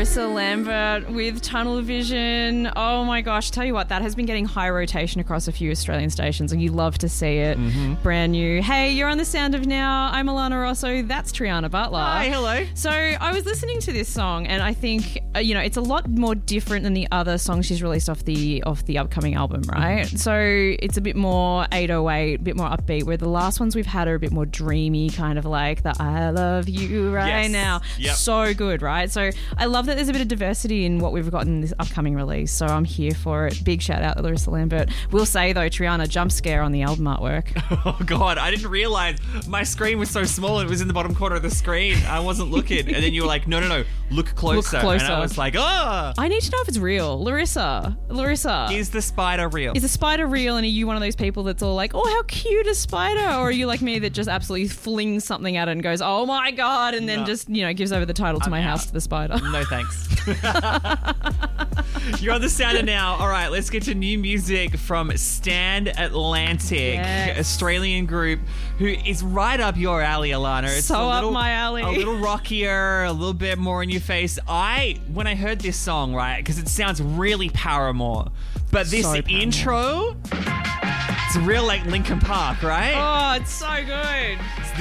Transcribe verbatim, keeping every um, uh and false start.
Larissa Lambert with Tunnel Vision. Oh my gosh, tell you what, that has been getting high rotation across a few Australian stations and you love to see it. Mm-hmm. Brand new. Hey, you're on The Sound of Now. I'm Alana Rosso. That's Triana Butler. Hi, hello. So I was listening to this song and I think, uh, you know, it's a lot more different than the other songs she's released off the off the upcoming album, right? Mm-hmm. So it's a bit more eight oh eight, a bit more upbeat, where the last ones we've had are a bit more dreamy, kind of like the I love you right yes. now. Yep. So good, right? So I love that there's a bit of diversity in what we've got in this upcoming release. So I'm here for it. Big shout out to Larissa Lambert. We'll say though, Triana, jump scare on the album artwork. Oh God, I didn't realise my screen was so small. It was in the bottom corner of the screen. I wasn't looking. And then you were like, no, no, no, look closer. Look closer. And I was like, oh. I need to know if it's real. Larissa, Larissa. Is the spider real? Is the spider real? And are you one of those people that's all like, oh, how cute a spider? Or are you like me that just absolutely flings something at it and goes, oh my God, and then No. just, you know, gives over the title to I'm my out. house to the spider? No thanks. You're on The Sounder now. All right, let's get to new music from Stand Atlantic, Yes. Australian group who is right up your alley, Alana. It's So a up little, my alley. A little rockier, a little bit more in your face. I, when I heard this song, right, because it sounds really Paramore, but this So Paramore. intro, it's real like Linkin Park, right? Oh, it's so good.